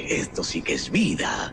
esto sí que es vida.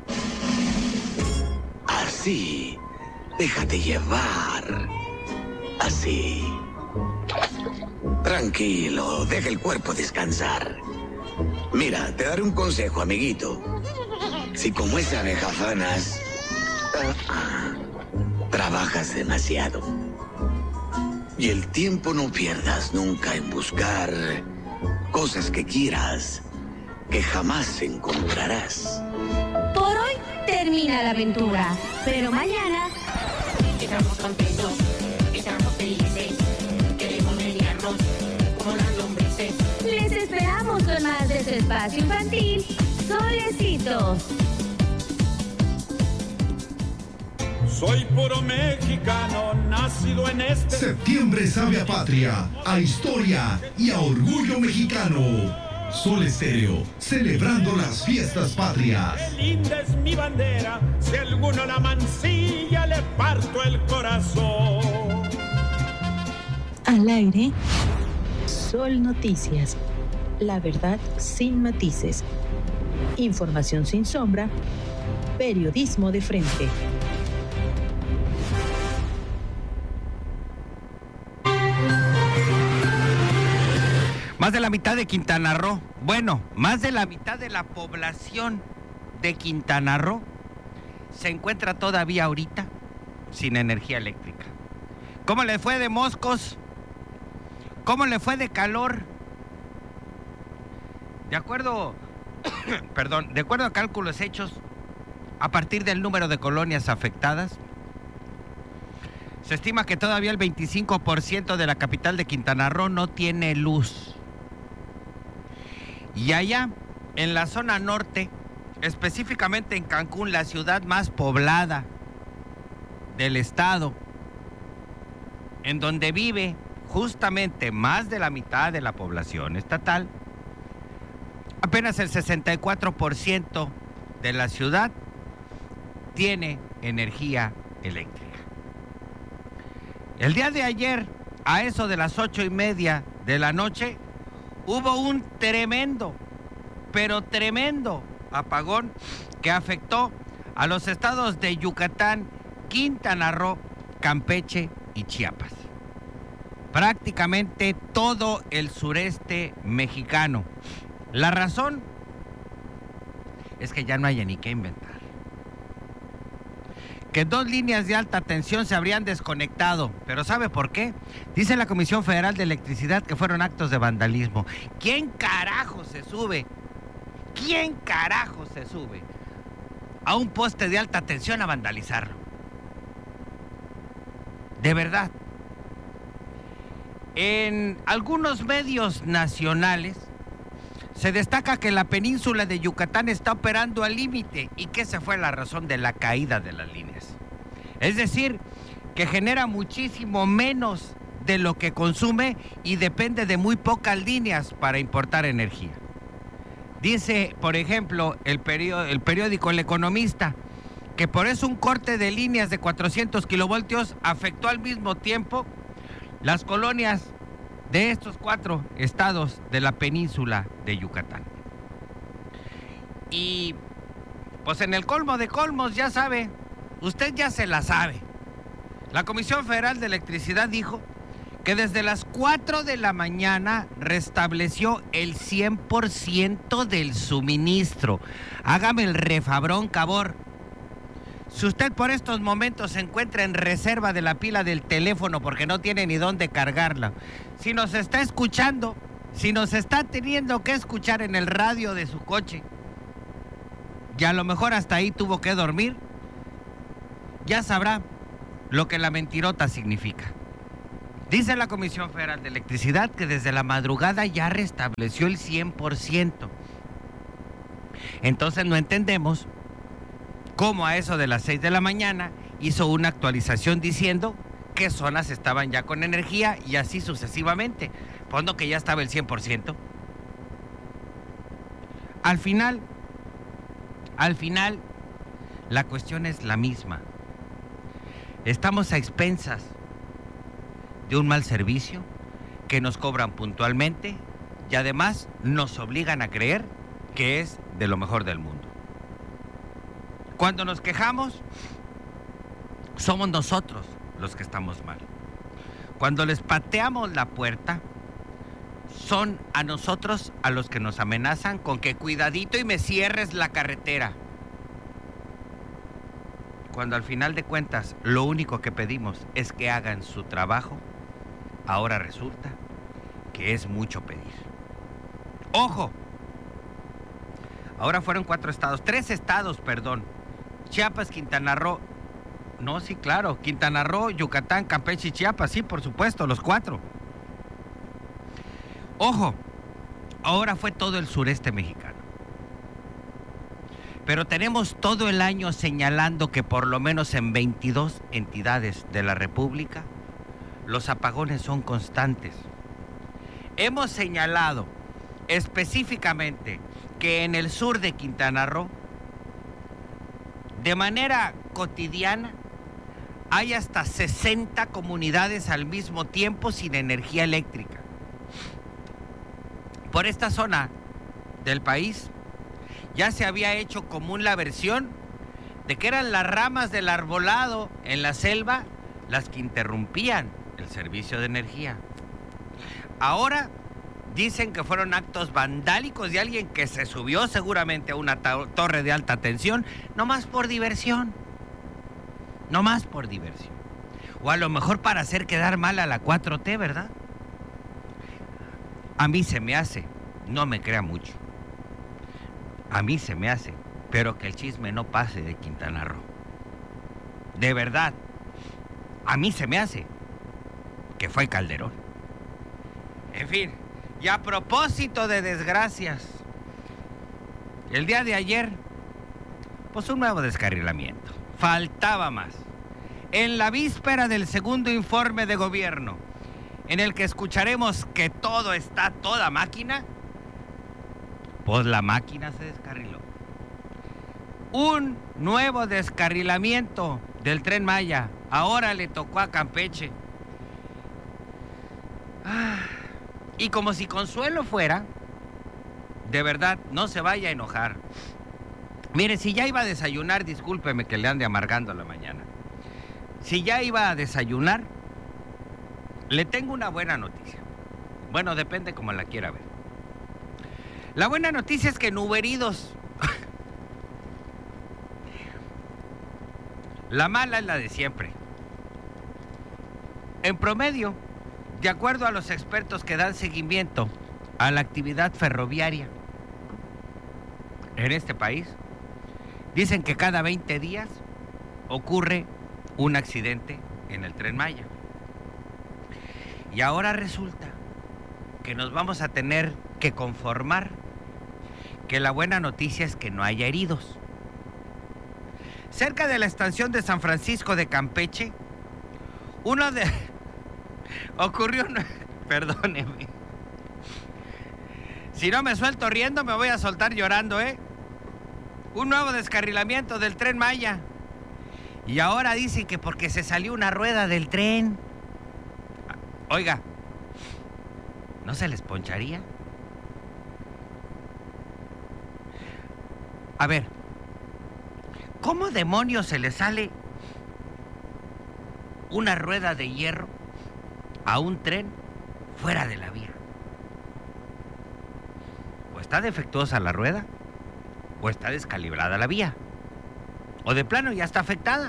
Así, déjate llevar. Así. Tranquilo, deja el cuerpo descansar. Mira, te daré un consejo, amiguito. Si como esa abeja fanas, trabajas demasiado. Y el tiempo no pierdas nunca en buscar cosas que quieras, que jamás encontrarás. Por hoy termina la aventura, pero mañana estamos contentos, estamos felices, queremos menearnos como las lombrices. les esperamos con más de su espacio infantil, Solecitos. Soy puro mexicano, nacido en este... Septiembre sabe a patria, a historia y a orgullo mexicano. Sol Estéreo, celebrando las fiestas patrias. Qué linda es mi bandera, si alguno la mancilla le parto el corazón. Al aire, Sol Noticias. La verdad sin matices. Información sin sombra. Periodismo de frente. Más de la mitad de Quintana Roo, bueno, más de la mitad de la población de Quintana Roo se encuentra todavía ahorita sin energía eléctrica. ¿Cómo le fue de moscos? ¿Cómo le fue de calor? De acuerdo a cálculos hechos a partir del número de colonias afectadas, se estima que todavía el 25% de la capital de Quintana Roo no tiene luz. Y allá, en la zona norte, específicamente en Cancún, la ciudad más poblada del estado, en donde vive justamente más de la mitad de la población estatal, apenas el 64% de la ciudad tiene energía eléctrica. El día de ayer, a eso de las 8:30 de la noche, hubo un tremendo, pero tremendo apagón que afectó a los estados de Yucatán, Quintana Roo, Campeche y Chiapas. Prácticamente todo el sureste mexicano. La razón es que ya no hay ni qué inventar. Que 2 líneas de alta tensión se habrían desconectado. ¿Pero sabe por qué? Dice la Comisión Federal de Electricidad que fueron actos de vandalismo. ¿Quién carajo se sube? ¿Quién carajo se sube a un poste de alta tensión a vandalizarlo? De verdad. En algunos medios nacionales se destaca que la península de Yucatán está operando al límite y que esa fue la razón de la caída de las líneas. Es decir, que genera muchísimo menos de lo que consume y depende de muy pocas líneas para importar energía. Dice, por ejemplo, el periódico El Economista, que por eso un corte de líneas de 400 kilovoltios afectó al mismo tiempo las colonias de estos 4 estados de la península de Yucatán. Y pues en el colmo de colmos, ya sabe, usted ya se la sabe. La Comisión Federal de Electricidad dijo que desde las 4 de la mañana restableció el 100% del suministro. Hágame el refabrón, cabor. Si usted por estos momentos se encuentra en reserva de la pila del teléfono porque no tiene ni dónde cargarla, si nos está escuchando, si nos está teniendo que escuchar en el radio de su coche, y a lo mejor hasta ahí tuvo que dormir, ya sabrá lo que la mentirota significa. Dice la Comisión Federal de Electricidad que desde la madrugada ya restableció el 100%. Entonces no entendemos cómo a eso de las 6 de la mañana hizo una actualización diciendo qué zonas estaban ya con energía y así sucesivamente, cuando que ya estaba el 100%. Al final, la cuestión es la misma. Estamos a expensas de un mal servicio que nos cobran puntualmente y además nos obligan a creer que es de lo mejor del mundo. Cuando nos quejamos, somos nosotros los que estamos mal. Cuando les pateamos la puerta, son a nosotros a los que nos amenazan con que cuidadito y me cierres la carretera. Cuando al final de cuentas lo único que pedimos es que hagan su trabajo, ahora resulta que es mucho pedir. ¡Ojo! Ahora fueron 3 estados, Chiapas, Quintana Roo. No, sí, claro. Quintana Roo, Yucatán, Campeche y Chiapas. Sí, por supuesto, los 4. Ojo, ahora fue todo el sureste mexicano. Pero tenemos todo el año señalando que por lo menos en 22 entidades de la República los apagones son constantes. Hemos señalado específicamente que en el sur de Quintana Roo, de manera cotidiana, hay hasta 60 comunidades al mismo tiempo sin energía eléctrica. Por esta zona del país ya se había hecho común la versión de que eran las ramas del arbolado en la selva las que interrumpían el servicio de energía. Ahora dicen que fueron actos vandálicos de alguien que se subió seguramente a una torre de alta tensión, nomás por diversión. Nomás por diversión. O a lo mejor para hacer quedar mal a la 4T, ¿verdad? A mí se me hace, no me crea mucho. A mí se me hace, pero que el chisme no pase de Quintana Roo. De verdad, a mí se me hace que fue Calderón. En fin, y a propósito de desgracias, el día de ayer, pues un nuevo descarrilamiento. Faltaba más. En la víspera del segundo informe de gobierno, en el que escucharemos que todo está toda máquina, pues la máquina se descarriló. Un nuevo descarrilamiento del Tren Maya. Ahora le tocó a Campeche. Y como si consuelo fuera, de verdad, no se vaya a enojar. Mire, si ya iba a desayunar, discúlpeme que le ande amargando la mañana. Si ya iba a desayunar, le tengo una buena noticia. Bueno, depende como la quiera ver. La buena noticia es que no hubo heridos. La mala es la de siempre. En promedio, de acuerdo a los expertos que dan seguimiento a la actividad ferroviaria en este país, dicen que cada 20 días ocurre un accidente en el Tren Maya. Y ahora resulta que nos vamos a tener que conformar que la buena noticia es que no haya heridos. Cerca de la estación de San Francisco de Campeche, perdóneme. Si no me suelto riendo, me voy a soltar llorando, ¿eh? Un nuevo descarrilamiento del Tren Maya. Y ahora dicen que porque se salió una rueda del tren. Oiga, ¿no se les poncharía? A ver, ¿cómo demonios se le sale una rueda de hierro a un tren fuera de la vía? O está defectuosa la rueda, o está descalibrada la vía, o de plano ya está afectada.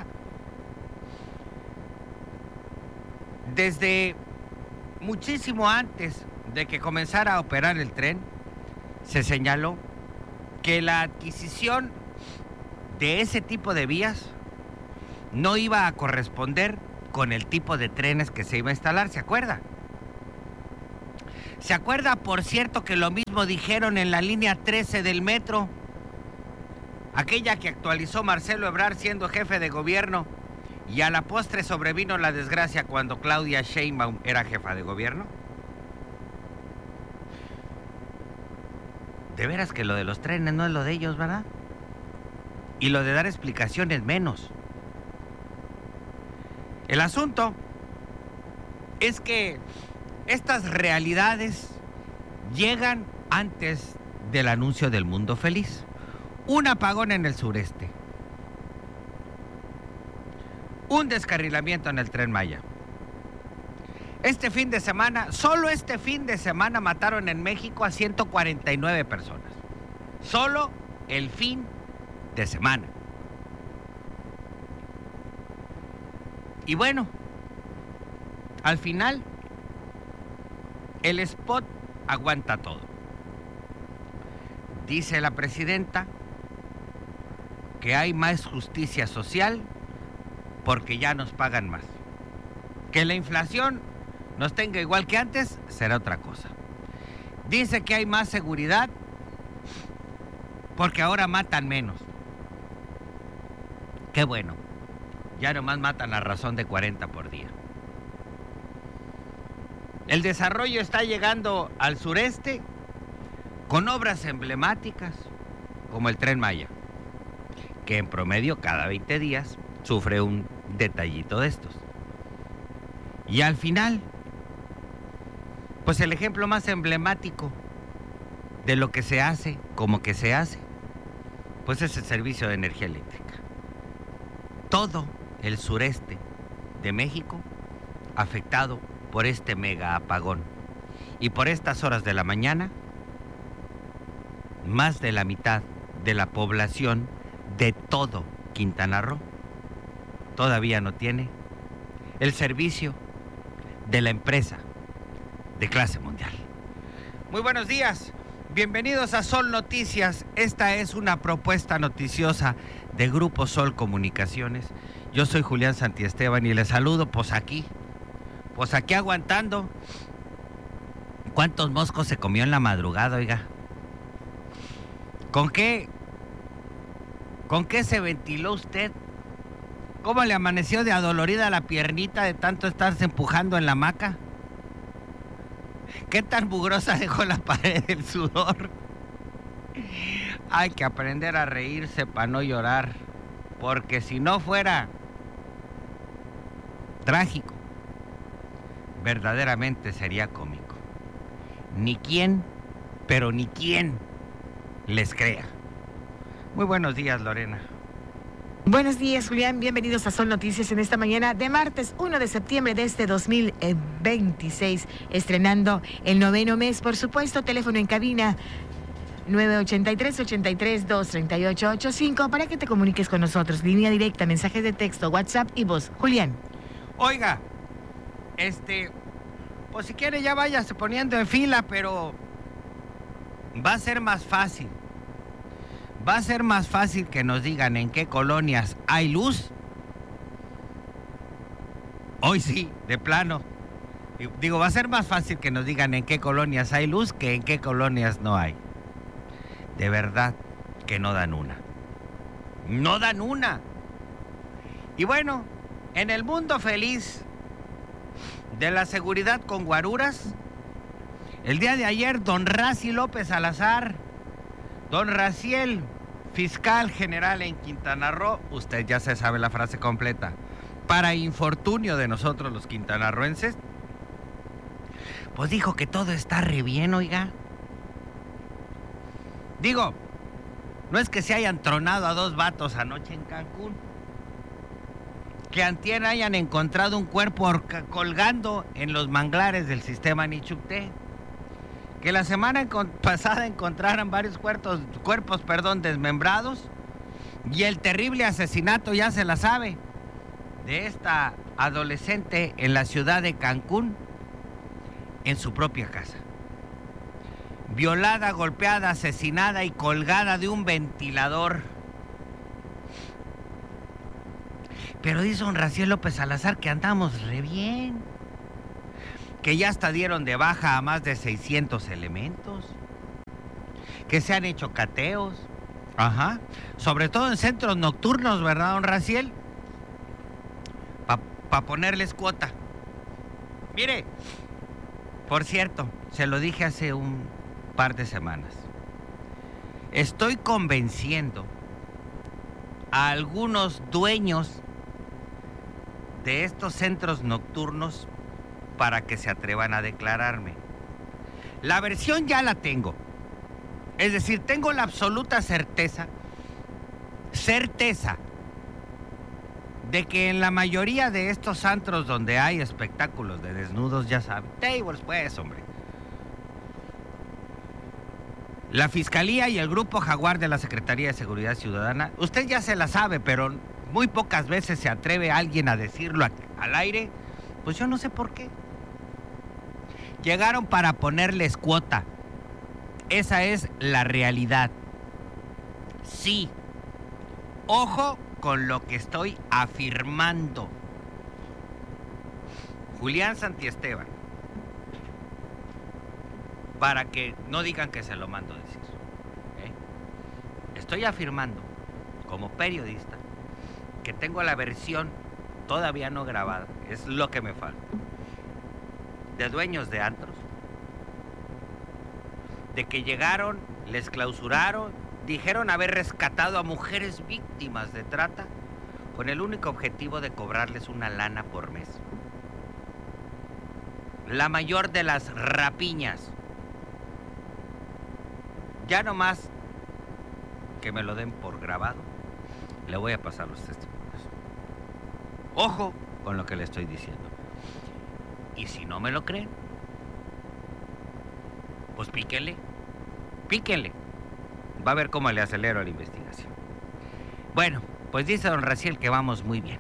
Desde muchísimo antes de que comenzara a operar el tren, se señaló que la adquisición de ese tipo de vías no iba a corresponder con el tipo de trenes que se iba a instalar, ¿se acuerda? ¿Se acuerda, por cierto, que lo mismo dijeron en la línea 13 del metro? Aquella que actualizó Marcelo Ebrard siendo jefe de gobierno, y a la postre sobrevino la desgracia cuando Claudia Sheinbaum era jefa de gobierno. De veras que lo de los trenes no es lo de ellos, ¿verdad? Y lo de dar explicaciones menos. El asunto es que estas realidades llegan antes del anuncio del mundo feliz. Un apagón en el sureste. Un descarrilamiento en el Tren Maya. Este fin de semana, solo este fin de semana mataron en México a 149 personas. Solo el fin de semana. Y bueno, al final, el spot aguanta todo. Dice la presidenta que hay más justicia social porque ya nos pagan más. Que la inflación nos tenga igual que antes será otra cosa. Dice que hay más seguridad porque ahora matan menos. Qué bueno. Ya nomás matan a razón de 40 por día. El desarrollo está llegando al sureste con obras emblemáticas como el Tren Maya, que en promedio cada 20 días sufre un detallito de estos. Y al final, pues el ejemplo más emblemático de lo que se hace, como que se hace, pues es el servicio de energía eléctrica. Todo el sureste de México afectado por este mega apagón. Y por estas horas de la mañana, más de la mitad de la población de todo Quintana Roo todavía no tiene el servicio de la empresa de clase mundial. Muy buenos días, bienvenidos a Sol Noticias. Esta es una propuesta noticiosa de Grupo Sol Comunicaciones. Yo soy Julián Santiesteban y les saludo pues aquí aguantando. ¿Cuántos moscos se comió en la madrugada, oiga? ¿Con qué se ventiló usted? ¿Cómo le amaneció de adolorida la piernita de tanto estarse empujando en la hamaca? ¿Qué tan mugrosa dejó la pared del sudor? Hay que aprender a reírse para no llorar, porque si no fuera trágico, verdaderamente sería cómico. Ni quién, pero ni quién les crea. Muy buenos días, Lorena. Buenos días, Julián. Bienvenidos a Sol Noticias en esta mañana de martes 1 de septiembre de este 2026, estrenando el 9º mes, por supuesto. Teléfono en cabina 983-83-238-85 para que te comuniques con nosotros. Línea directa, mensajes de texto, WhatsApp y voz. Julián. Oiga, pues si quiere ya váyase poniendo en fila, pero va a ser más fácil. Va a ser más fácil que nos digan en qué colonias hay luz. Hoy sí, de plano. Digo, va a ser más fácil que nos digan en qué colonias hay luz que en qué colonias no hay. De verdad que no dan una. No dan una. Y bueno, en el mundo feliz de la seguridad con guaruras, el día de ayer, don Raci López Salazar, don Raciel, fiscal general en Quintana Roo, usted ya se sabe la frase completa, para infortunio de nosotros los quintanarroenses, pues dijo que todo está re bien, oiga. Digo, no es que se hayan tronado a dos vatos anoche en Cancún, que antier hayan encontrado un cuerpo colgando en los manglares del sistema Nichupté, que la semana pasada encontraran varios cuerpos, desmembrados, y el terrible asesinato, ya se la sabe, de esta adolescente en la ciudad de Cancún, en su propia casa. Violada, golpeada, asesinada y colgada de un ventilador. Pero dice don Raciel López Salazar que andamos re bien, que ya hasta dieron de baja a más de 600 elementos, que se han hecho cateos, sobre todo en centros nocturnos, ¿verdad, don Raciel? Pa ponerles cuota. Mire, por cierto, se lo dije hace un par de semanas, estoy convenciendo a algunos dueños de estos centros nocturnos para que se atrevan a declararme. La versión ya la tengo. Es decir, tengo la absoluta certeza de que en la mayoría de estos antros donde hay espectáculos de desnudos, ya saben, tables pues, hombre, la Fiscalía y el Grupo Jaguar de la Secretaría de Seguridad Ciudadana, usted ya se la sabe, pero muy pocas veces se atreve alguien a decirlo al aire, pues yo no sé por qué. Llegaron para ponerles cuota. Esa es la realidad. Sí. Ojo con lo que estoy afirmando. Julián Santiesteban, para que no digan que se lo mando a decir, estoy afirmando como periodista que tengo la versión todavía no grabada, es lo que me falta, de dueños de antros, de que llegaron, les clausuraron, dijeron haber rescatado a mujeres víctimas de trata con el único objetivo de cobrarles una lana por mes. La mayor de las rapiñas. Ya nomás que me lo den por grabado, le voy a pasar los testimonios. Ojo con lo que le estoy diciendo. Y si no me lo creen, pues píquenle. Va a ver cómo le acelero la investigación. Bueno, pues dice don Raciel que vamos muy bien.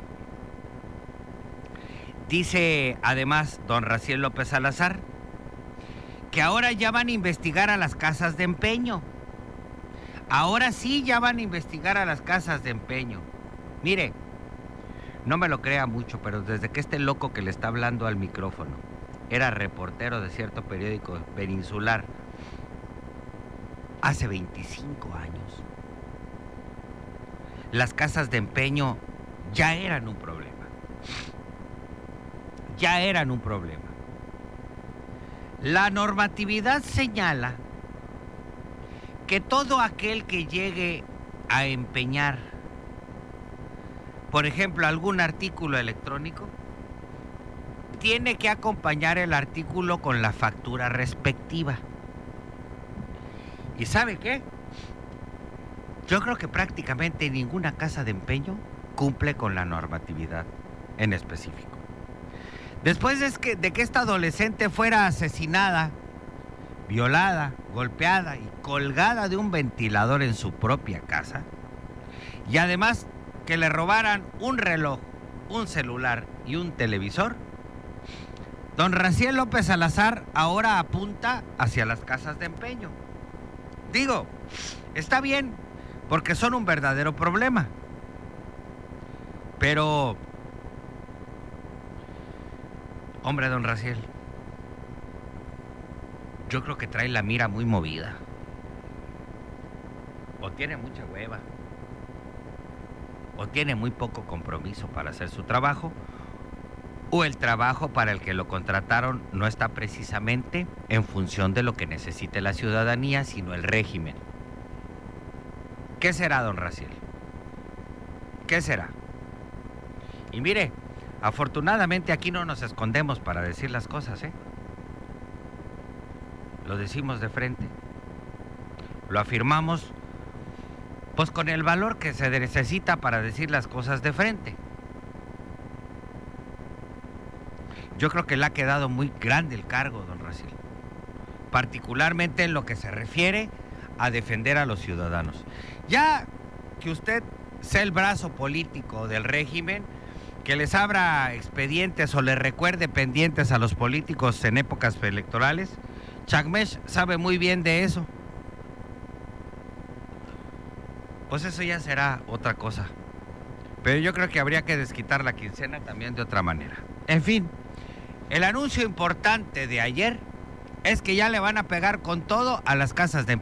Dice además don Raciel López Salazar que ahora ya van a investigar a las casas de empeño. Ahora sí ya van a investigar a las casas de empeño. Mire, no me lo crea mucho, pero desde que este loco que le está hablando al micrófono era reportero de cierto periódico peninsular hace 25 años, las casas de empeño ya eran un problema. Ya eran un problema. La normatividad señala que todo aquel que llegue a empeñar, por ejemplo, algún artículo electrónico, tiene que acompañar el artículo con la factura respectiva. ¿Y sabe qué? Yo creo que prácticamente ninguna casa de empeño cumple con la normatividad en específico. Después de que esta adolescente fuera asesinada, violada, golpeada y colgada de un ventilador en su propia casa, y además que le robaran un reloj, un celular y un televisor, don Raciel López Salazar ahora apunta hacia las casas de empeño. Digo, está bien, porque son un verdadero problema. Pero, hombre, don Raciel, yo creo que trae la mira muy movida. O tiene mucha hueva, o tiene muy poco compromiso para hacer su trabajo, o el trabajo para el que lo contrataron no está precisamente en función de lo que necesite la ciudadanía, sino el régimen. ¿Qué será, don Raciel? ¿Qué será? Y mire, afortunadamente aquí no nos escondemos para decir las cosas, ¿eh? Lo decimos de frente. Lo afirmamos, pues con el valor que se necesita para decir las cosas de frente. Yo creo que le ha quedado muy grande el cargo, don Raciel, particularmente en lo que se refiere a defender a los ciudadanos. Ya que usted sea el brazo político del régimen, que les abra expedientes o les recuerde pendientes a los políticos en épocas electorales, Chagmesh sabe muy bien de eso. Pues eso ya será otra cosa. Pero yo creo que habría que desquitar la quincena también de otra manera. En fin, el anuncio importante de ayer es que ya le van a pegar con todo a las casas de